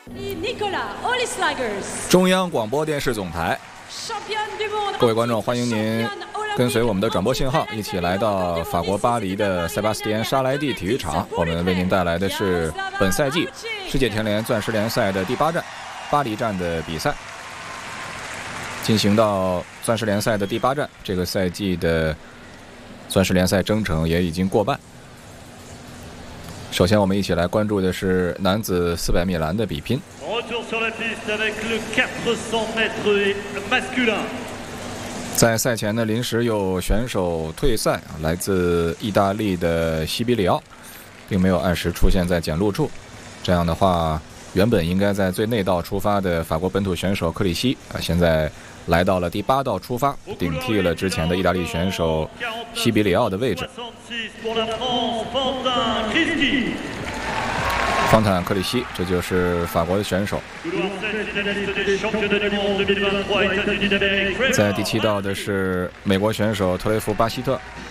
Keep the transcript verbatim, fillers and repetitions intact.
中央广播电视总台，各位观众，欢迎您跟随我们的转播信号，一起来到法国巴黎的塞巴斯蒂安·沙莱蒂体育场。我们为您带来的是本赛季世界田联钻石联赛的第八站，巴黎站的比赛。进行到钻石联赛的第八站，这个赛季的钻石联赛征程也已经过半。首先我们一起来关注的是男子四百米栏的比拼。在赛前呢，临时有选手退赛，来自意大利的西比里奥并没有按时出现在检录处。这样的话，原本应该在最内道出发的法国本土选手克里希啊，现在来到了第八道出发，顶替了之前的意大利选手西比里奥的位置。方坦克里希，这就是法国的选手。在第七道的是美国选手特雷弗巴希特，